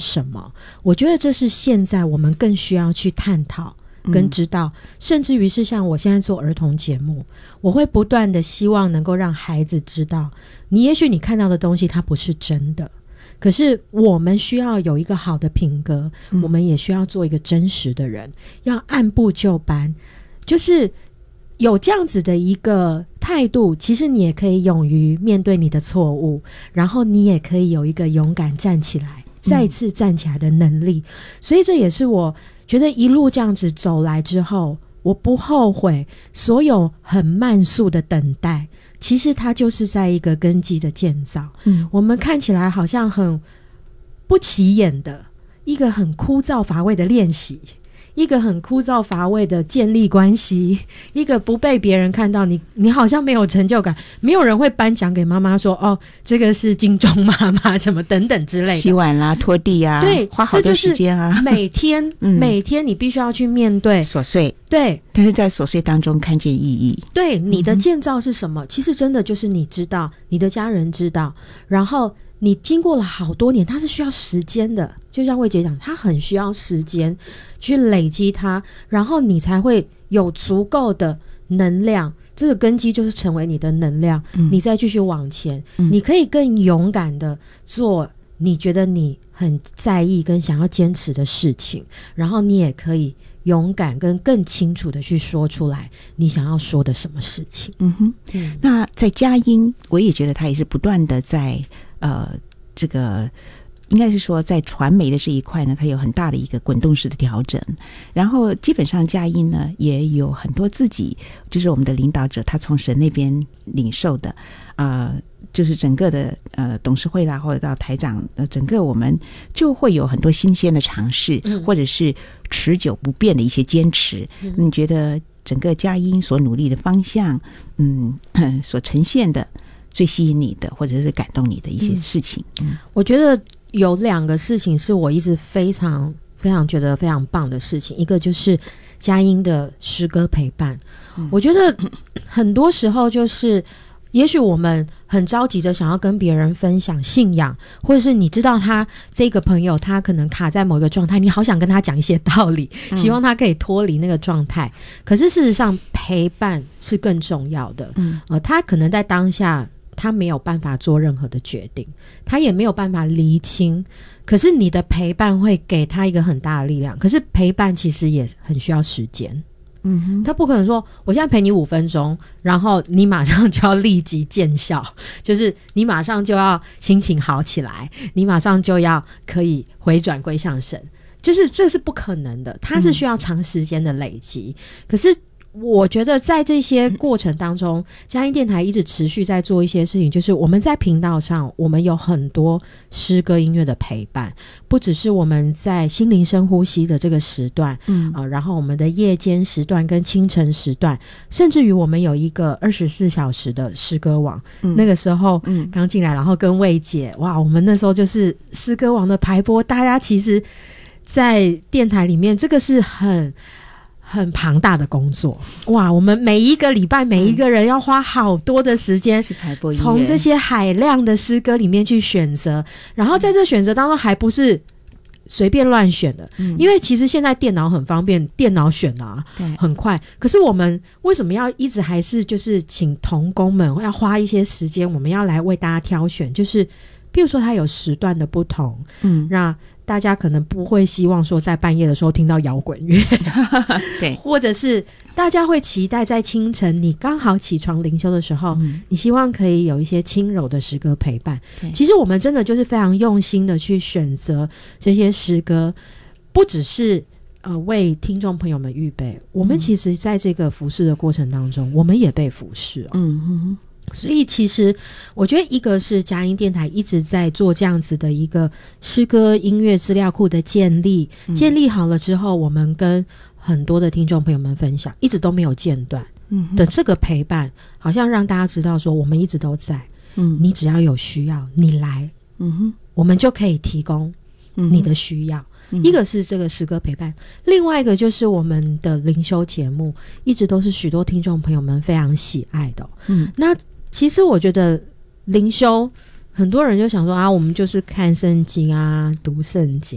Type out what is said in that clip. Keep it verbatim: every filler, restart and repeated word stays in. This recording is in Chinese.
什么？我觉得这是现在我们更需要去探讨跟知道、嗯、甚至于是像我现在做儿童节目，我会不断的希望能够让孩子知道，你也许你看到的东西它不是真的，可是我们需要有一个好的品格、嗯、我们也需要做一个真实的人，要按部就班，就是有这样子的一个态度，其实你也可以勇于面对你的错误，然后你也可以有一个勇敢站起来再次站起来的能力、嗯、所以这也是我觉得一路这样子走来之后，我不后悔所有很慢速的等待，其实它就是在一个根基的建造。嗯，我们看起来好像很不起眼的一个很枯燥乏味的练习，一个很枯燥乏味的建立关系，一个不被别人看到，你你好像没有成就感，没有人会颁奖给妈妈说哦，这个是金钟妈妈什么等等之类的， 洗碗啦拖地啊，对，花好多时间啊， 每天、嗯、每天你必须要去面对琐碎， 对， 但是在琐碎当中看见意义。 对，你的建造是什么、嗯、其实真的就是你知道，你的家人知道，然后你经过了好多年，它是需要时间的，就像魏姐讲，它很需要时间去累积它，然后你才会有足够的能量，这个根基就是成为你的能量、嗯、你再继续往前、嗯、你可以更勇敢的做你觉得你很在意跟想要坚持的事情，然后你也可以勇敢跟更清楚的去说出来你想要说的什么事情。 嗯哼，嗯，那在佳音我也觉得他也是不断的在呃，这个应该是说在传媒的这一块呢，它有很大的一个滚动式的调整，然后基本上佳音呢也有很多自己就是我们的领导者他从神那边领受的呃，就是整个的呃董事会啦，或者到台长呃，整个我们就会有很多新鲜的尝试、嗯、或者是持久不变的一些坚持、嗯、你觉得整个佳音所努力的方向嗯所呈现的最吸引你的或者是感动你的一些事情、嗯、 我觉得有两个事情是我一直非常非常觉得非常棒的事情，一个就是佳音的诗歌陪伴、嗯、我觉得很多时候就是也许我们很着急的想要跟别人分享信仰，或者是你知道他这个朋友他可能卡在某一个状态，你好想跟他讲一些道理、嗯、希望他可以脱离那个状态，可是事实上陪伴是更重要的、嗯呃、他可能在当下他没有办法做任何的决定，他也没有办法厘清，可是你的陪伴会给他一个很大的力量，可是陪伴其实也很需要时间。嗯哼，他不可能说我现在陪你五分钟，然后你马上就要立即见效，就是你马上就要心情好起来，你马上就要可以回转归向神，就是这是不可能的，它是需要长时间的累积、嗯、可是我觉得在这些过程当中，佳音电台一直持续在做一些事情，就是我们在频道上我们有很多诗歌音乐的陪伴，不只是我们在心灵深呼吸的这个时段嗯、呃，然后我们的夜间时段跟清晨时段，甚至于我们有一个二十四小时的诗歌网、嗯、那个时候刚进来，然后跟魏姐哇，我们那时候就是诗歌网的排播，大家其实在电台里面这个是很很庞大的工作哇！我们每一个礼拜每一个人要花好多的时间从这些海量的诗歌里面去选择，然后在这选择当中还不是随便乱选的、嗯、因为其实现在电脑很方便，电脑选啊很快，可是我们为什么要一直还是就是请同工们要花一些时间，我们要来为大家挑选，就是譬如说它有时段的不同，嗯，那大家可能不会希望说在半夜的时候听到摇滚乐对，或者是大家会期待在清晨你刚好起床灵修的时候、嗯、你希望可以有一些轻柔的诗歌陪伴。其实我们真的就是非常用心的去选择这些诗歌，不只是呃为听众朋友们预备，我们其实在这个服侍的过程当中我们也被服侍、哦、嗯嗯，所以其实我觉得一个是佳音电台一直在做这样子的一个诗歌音乐资料库的建立、嗯、建立好了之后，我们跟很多的听众朋友们分享，一直都没有间断的这个陪伴，好像让大家知道说我们一直都在，嗯，你只要有需要你来，嗯哼，我们就可以提供你的需要、嗯、一个是这个诗歌陪伴，另外一个就是我们的灵修节目一直都是许多听众朋友们非常喜爱的、哦、嗯，那其实我觉得灵修很多人就想说啊，我们就是看圣经啊，读圣经